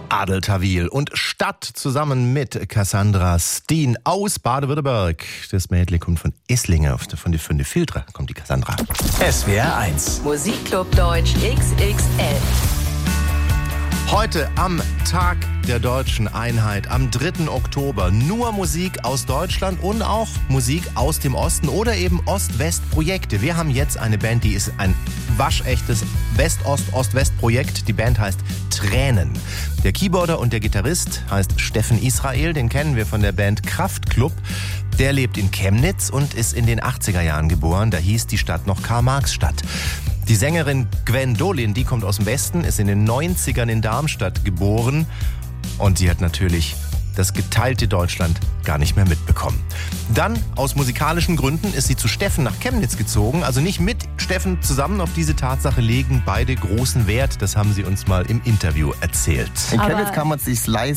Adel Tawil und Stadt zusammen mit Cassandra Steen aus Baden-Württemberg. Das Mädchen kommt von Esslingen, von den Filtre kommt die Cassandra. SWR 1. Musikclub Deutsch XXL. Heute am Tag der deutschen Einheit, am 3. Oktober, nur Musik aus Deutschland und auch Musik aus dem Osten oder eben Ost-West-Projekte. Wir haben jetzt eine Band, die ist ein waschechtes West-Ost-Ost-West-Projekt. Die Band heißt Tränen. Der Keyboarder und der Gitarrist heißt Steffen Israel, den kennen wir von der Band Kraftklub. Der lebt in Chemnitz und ist in den 80er Jahren geboren. Da hieß die Stadt noch Karl-Marx-Stadt. Die Sängerin Gwen Dolin, die kommt aus dem Westen, ist in den 90ern in Darmstadt geboren. Und sie hat natürlich das geteilte Deutschland gar nicht mehr mitbekommen. Dann, aus musikalischen Gründen, ist sie zu Steffen nach Chemnitz gezogen. Also nicht mit Steffen zusammen. Auf diese Tatsache legen beide großen Wert. Das haben sie uns mal im Interview erzählt. In Chemnitz kann man es sich leisten.